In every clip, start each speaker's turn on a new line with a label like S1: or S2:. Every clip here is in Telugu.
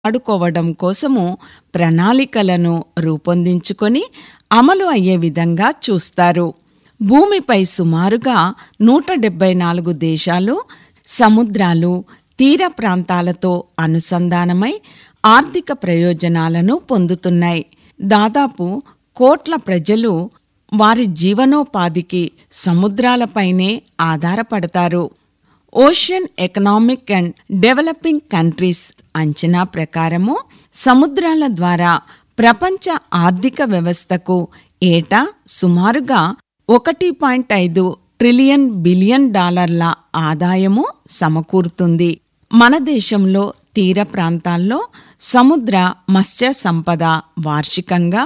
S1: ఆడుకోవడం కోసము ప్రణాళికలను రూపొందించుకొని అమలు అయ్యే విధంగా చూస్తారు. భూమిపై సుమారుగా 174 దేశాలు సముద్రాలు, తీర ప్రాంతాలతో అనుసంధానమై ఆర్థిక ప్రయోజనాలను పొందుతున్నాయి. దాదాపు కోట్ల ప్రజలు వారి జీవనోపాధికి సముద్రాలపైనే ఆధారపడతారు. Ocean economic and developing countries అంచనా ప్రకారము సముద్రాల ద్వారా ప్రపంచ ఆర్థిక వ్యవస్థకు ఏటా సుమారుగా $1.5 ట్రిలియన్ బిలియన్ ఆదాయము సమకూరుతుంది. మన దేశంలో తీర ప్రాంతాల్లో సముద్ర మత్స్య సంపద వార్షికంగా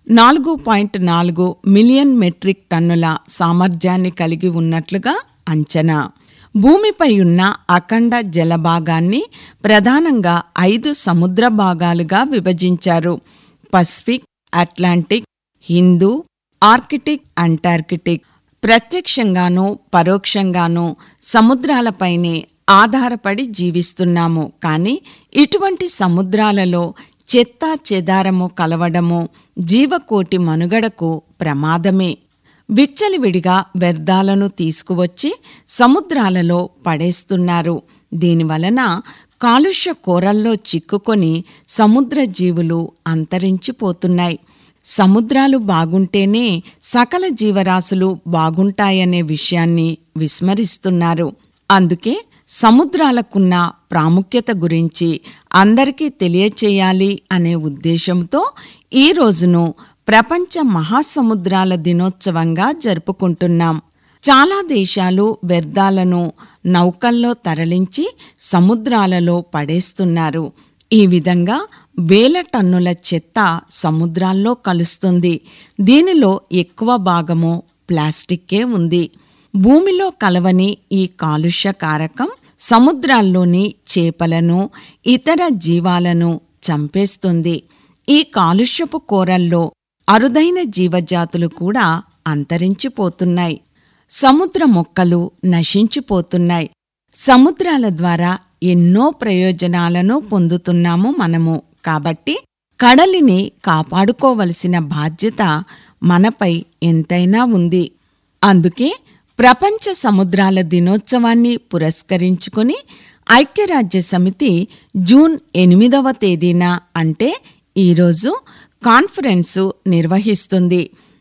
S1: 4.4 మిలియన్ మెట్రిక్ టన్నుల సామర్థ్యాన్ని కలిగి ఉన్నట్లుగా అంచనా. భూమిపై ఉన్న అఖండ జలభాగాన్ని ప్రధానంగా 5 సముద్ర భాగాలుగా విభజించారు. Pacific, Atlantic, Hindu, Arctic, Antarctic. ప్రత్యక్షంగానూ పరోక్షంగానూ సముద్రాలపైనే ఆధారపడి జీవిస్తున్నాము. కానీ ఇటువంటి సముద్రాలలో చెత్తా చెదారము కలవడము జీవకోటి మనుగడకు ప్రమాదమే. విచ్చలివిడిగా వ్యర్థాలను తీసుకువచ్చి సముద్రాలలో పడేస్తున్నారు. దీనివలన కాలుష్య కోరల్లో చిక్కుకొని సముద్ర జీవులు అంతరించిపోతున్నాయి. సముద్రాలు బాగుంటేనే సకల జీవరాశులు బాగుంటాయనే విషయాన్ని విస్మరిస్తున్నారు. అందుకే సముద్రాలకున్న ప్రాముఖ్యత గురించి అందరికీ తెలియచేయాలి అనే ఉద్దేశంతో ఈ రోజును ప్రపంచ మహాసముద్రాల దినోత్సవంగా జరుపుకుంటున్నాం. చాలా దేశాలు వ్యర్థాలను నౌకల్లో తరలించి సముద్రాలలో పడేస్తున్నారు. ఈ విధంగా వేల టన్నుల చెత్త సముద్రాల్లో కలుస్తుంది. దీనిలో ఎక్కువ భాగము ప్లాస్టిక్కే ఉంది. భూమిలో కలవని ఈ కాలుష్య కారకం సముద్రాల్లోని చేపలను, ఇతర జీవాలను చంపేస్తుంది. ఈ కాలుష్యపు కోరల్లో అరుదైన జీవజాతులు కూడా అంతరించిపోతున్నాయి. సముద్ర మొక్కలు నశించిపోతున్నాయి. సముద్రాల ద్వారా ఎన్నో ప్రయోజనాలను పొందుతున్నాము మనము. కాబట్టి కడలిని కాపాడుకోవలసిన బాధ్యత మనపై ఎంతైనా ఉంది. అందుకే ప్రపంచ సముద్రాల దినోత్సవాన్ని పురస్కరించుకొని ఐక్యరాజ్య సమితి జూన్ 8వ తేదీన అంటే ఈరోజు కాన్ఫరెన్సు నిర్వహిస్తుంది.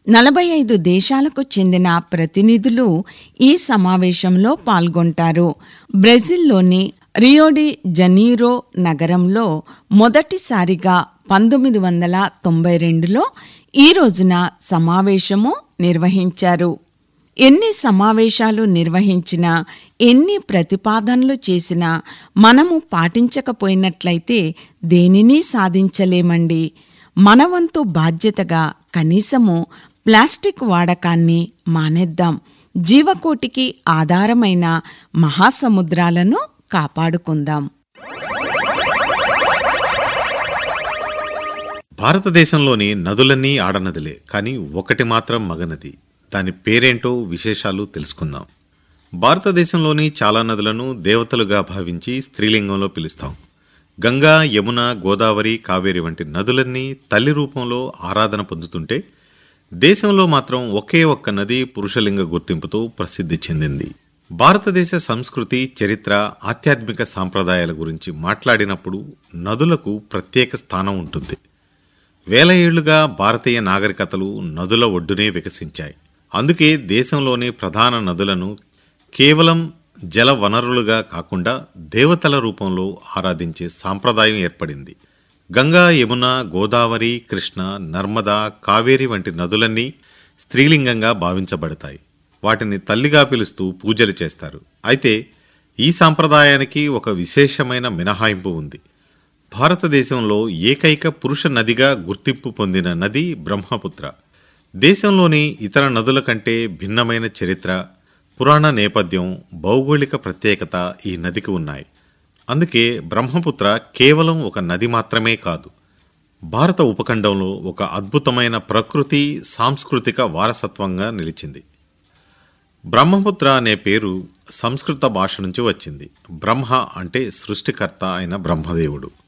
S1: 45 దేశాలకు చెందిన ప్రతినిధులు ఈ సమావేశంలో పాల్గొంటారు. బ్రెజిల్లోని రియో డి జనీరో నగరంలో మొదటిసారిగా 1992లో ఈ రోజున సమావేశము నిర్వహించారు. ఎన్ని సమావేశాలు నిర్వహించినా, ఎన్ని ప్రతిపాదనలు చేసినా మనము పాటించకపోయినట్లయితే దేనినీ సాధించలేమండి. మనవంతు బాధ్యతగా కనీసము ప్లాస్టిక్ వాడకాన్ని మానేద్దాం. జీవకోటికి ఆధారమైన మహాసముద్రాలను కాపాడుకుందాం.
S2: భారతదేశంలోని నదులన్నీ ఆడనదులే, కానీ ఒకటి మాత్రం మగనది. దాని పేరేంటో విశేషాలు తెలుసుకుందాం. భారతదేశంలోని చాలా నదులను దేవతలుగా భావించి స్త్రీలింగంలో పిలుస్తాం. గంగా, యమున, గోదావరి, కావేరి వంటి నదులన్నీ తల్లి రూపంలో ఆరాధన పొందుతుంటే దేశంలో మాత్రం ఒకే ఒక్క నది పురుషలింగ గుర్తింపుతో ప్రసిద్ధి చెందింది. భారతదేశ సంస్కృతి, చరిత్ర, ఆధ్యాత్మిక సాంప్రదాయాల గురించి మాట్లాడినప్పుడు నదులకు ప్రత్యేక స్థానం ఉంటుంది. వేల ఏళ్లుగా భారతీయ నాగరికతలు నదుల ఒడ్డునే వికసించాయి. అందుకే దేశంలోని ప్రధాన నదులను కేవలం జల వనరులుగా కాకుండా దేవతల రూపంలో ఆరాధించే సాంప్రదాయం ఏర్పడింది. గంగా, యమున, గోదావరి, కృష్ణ, నర్మదా, కావేరి వంటి నదులన్నీ స్త్రీలింగంగా భావించబడతాయి. వాటిని తల్లిగా పిలుస్తూ పూజలు చేస్తారు. అయితే ఈ సాంప్రదాయానికి ఒక విశేషమైన మినహాయింపు ఉంది. భారతదేశంలో ఏకైక పురుష నదిగా గుర్తింపు పొందిన నది బ్రహ్మపుత్ర. దేశంలోని ఇతర నదుల కంటే భిన్నమైన చరిత్ర, పురాణ నేపథ్యం, భౌగోళిక ప్రత్యేకత ఈ నదికి ఉన్నాయి. అందుకే బ్రహ్మపుత్ర కేవలం ఒక నది మాత్రమే కాదు, భారత ఉపఖండంలో ఒక అద్భుతమైన ప్రకృతి, సాంస్కృతిక వారసత్వంగా నిలిచింది. బ్రహ్మపుత్ర అనే పేరు సంస్కృత భాష నుంచి వచ్చింది. బ్రహ్మ అంటే సృష్టికర్త అయిన బ్రహ్మదేవుడు.